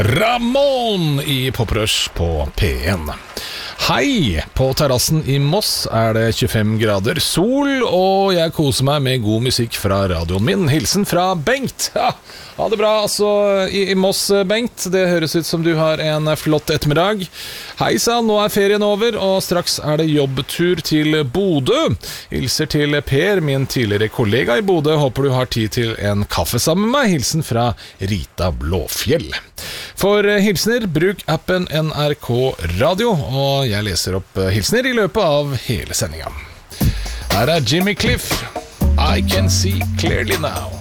Ramón i Poprush på P1. Hei, på terrassen i Moss det 25 grader sol, og jeg koser meg med god musikk fra radioen min. Hilsen fra Bengt. Ha det bra, altså, i Moss, Bengt. Det høres ut som du har en flott ettermiddag. Hei sann, nå ferien over, og straks det jobbtur til Bodø. Hilser til Per, min tidligere kollega i Bodø. Håper du har tid til en kaffe sammen med meg. Hilsen fra Rita Blåfjell. For hilsener, bruk appen NRK Radio, og jeg leser opp hilsener i løpet av hele sendingen. Her Jimmy Cliff, I Can See Clearly Now.